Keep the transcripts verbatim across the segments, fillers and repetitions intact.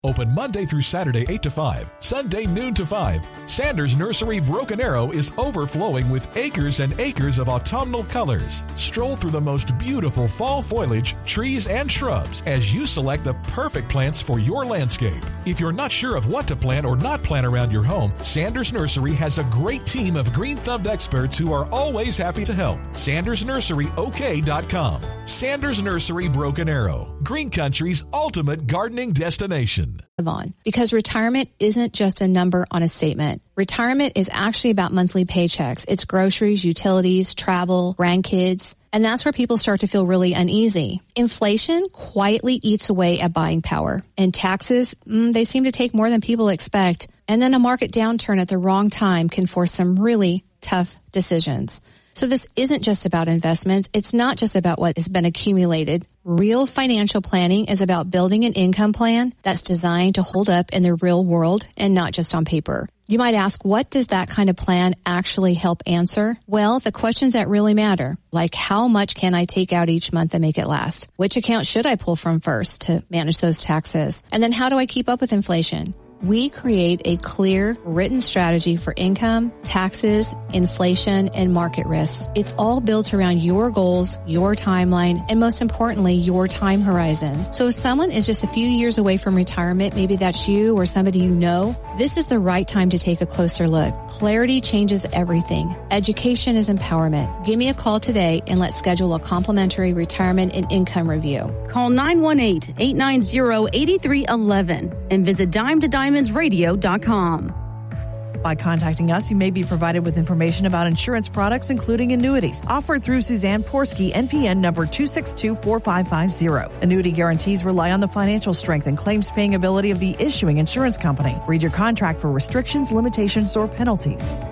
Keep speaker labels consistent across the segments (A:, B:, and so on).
A: Open Monday through Saturday eight to five, Sunday noon to five. Sanders Nursery Broken Arrow is overflowing with acres and acres of autumnal colors. Stroll through the most beautiful fall foliage, trees, and shrubs as you select the perfect plants for your landscape. If you're not sure of what to plant or not plant around your home, Sanders Nursery has a great team of green-thumbed experts who are always happy to help. Sanders Nursery O K dot com. Sanders Nursery Broken Arrow, Green Country's ultimate gardening destination.
B: On because retirement isn't just a number on a statement. Retirement is actually about monthly paychecks. It's groceries, utilities, travel, grandkids. And that's where people start to feel really uneasy. Inflation quietly eats away at buying power. And taxes, mm, they seem to take more than people expect. And then a market downturn at the wrong time can force some really tough decisions. So this isn't just about investments. It's not just about what has been accumulated. Real financial planning is about building an income plan that's designed to hold up in the real world and not just on paper. You might ask, what does that kind of plan actually help answer? Well, the questions that really matter, like how much can I take out each month and make it last? Which account should I pull from first to manage those taxes? And then how do I keep up with inflation? We create a clear, written strategy for income, taxes, inflation, and market risks. It's all built around your goals, your timeline, and most importantly, your time horizon. So if someone is just a few years away from retirement, maybe that's you or somebody you know, this is the right time to take a closer look. Clarity changes everything. Education is empowerment. Give me a call today and let's schedule a complimentary retirement and income review.
C: Call nine one eight, eight nine zero, eight three one one and visit dime to dime radio dot com.
D: By contacting us, you may be provided with information about insurance products, including annuities, offered through Suzanne Porsky, N P N number two six two four five five zero. Annuity guarantees rely on the financial strength and claims-paying ability of the issuing insurance company. Read your contract for restrictions, limitations, or penalties.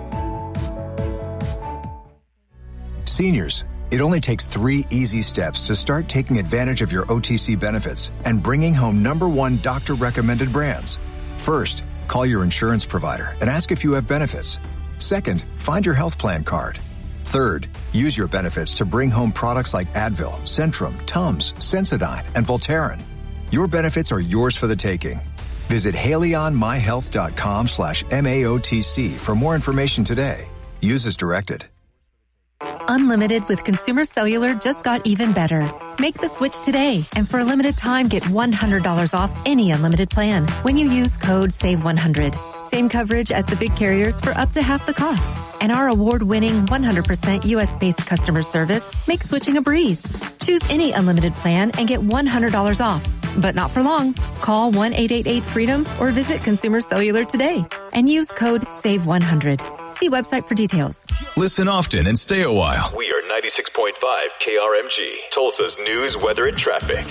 E: Seniors, it only takes three easy steps to start taking advantage of your O T C benefits and bringing home number one doctor-recommended brands. First, call your insurance provider and ask if you have benefits. Second, find your health plan card. Third, use your benefits to bring home products like Advil, Centrum, Tums, Sensodyne, and Voltaren. Your benefits are yours for the taking. Visit haleyonmyhealth.com slash MAOTC for more information today. Use as directed.
F: Unlimited with Consumer Cellular just got even better. Make the switch today, and for a limited time, get one hundred dollars off any unlimited plan when you use code save one hundred. Same coverage as the big carriers for up to half the cost. And our award-winning one hundred percent U S-based customer service makes switching a breeze. Choose any unlimited plan and get one hundred dollars off. But not for long. Call one eight eight eight freedom or visit Consumer Cellular today and use code save one hundred. See website for details.
G: Listen often and stay a while.
H: We are ninety-six point five K R M G, Tulsa's news, weather, and traffic.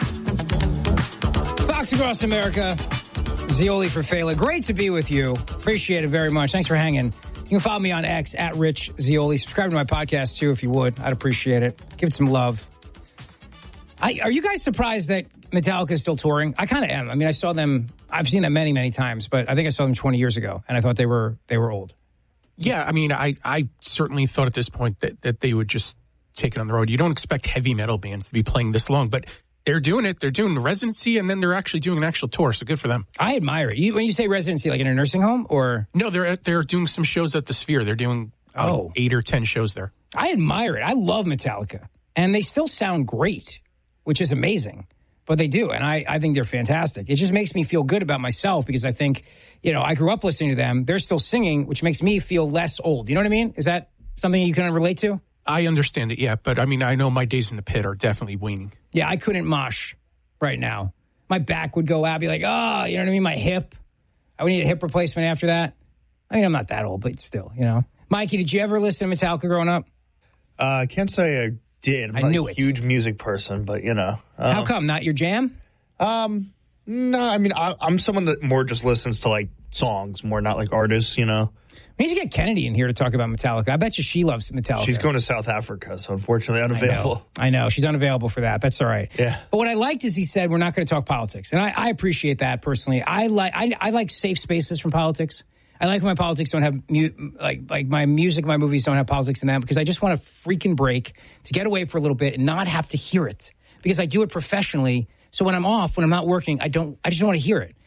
I: Fox Across America, Zeoli for Fela. Great to be with you. Appreciate it very much. Thanks for hanging. You can follow me on X at Rich Zeoli. Subscribe to my podcast too if you would. I'd appreciate it. Give it some love. I, are you guys surprised that Metallica is still touring? I kind of am. I mean, I saw them. I've seen them many, many times, but I think I saw them twenty years ago, and I thought they were they were old.
J: Yeah, I mean, I, I certainly thought at this point that, that they would just take it on the road. You don't expect heavy metal bands to be playing this long, but they're doing it. They're doing the residency, and then they're actually doing an actual tour, so good for them.
I: I admire it. You, when you say residency, like in a nursing home, or?
J: No, they're they're doing some shows at the Sphere. They're doing uh,
I: oh.
J: eight or ten shows there.
I: I admire it. I love Metallica, and they still sound great, which is amazing. But they do, and I, I think they're fantastic. It just makes me feel good about myself because I think, you know, I grew up listening to them. They're still singing, which makes me feel less old. You know what I mean? Is that something you can relate to?
J: I understand it, yeah. But, I mean, I know my days in the pit are definitely waning.
I: Yeah, I couldn't mosh right now. My back would go out, I'd be like, oh, you know what I mean? My hip. I would need a hip replacement after that. I mean, I'm not that old, but still, you know. Mikey, did you ever listen to Metallica growing up?
K: Uh, I can't say I did. I'm
I: I
K: not
I: knew
K: a
I: it.
K: huge music person, but, you know. Um,
I: How come? Not your jam?
K: Um, no, I mean, I, I'm someone that more just listens to, like, songs, more not like artists, you know.
I: We need to get Kennedy in here to talk about Metallica. I bet you she loves Metallica.
K: She's going to South Africa, so unfortunately unavailable.
I: I know. I know. She's unavailable for that. That's all right.
K: Yeah.
I: But what I liked is he said we're not going to talk politics. And I, I appreciate that personally. I like I, I like safe spaces from politics. I like when my politics don't have, mu- like like my music, my movies don't have politics in them because I just want a freaking break to get away for a little bit and not have to hear it because I do it professionally. So when I'm off, when I'm not working, I don't, I just don't want to hear it.